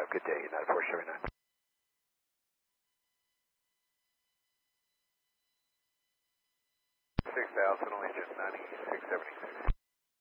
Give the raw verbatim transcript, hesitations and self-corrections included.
Have a good day, United four seventy-nine. six thousand, only just ninety-six seventy-six.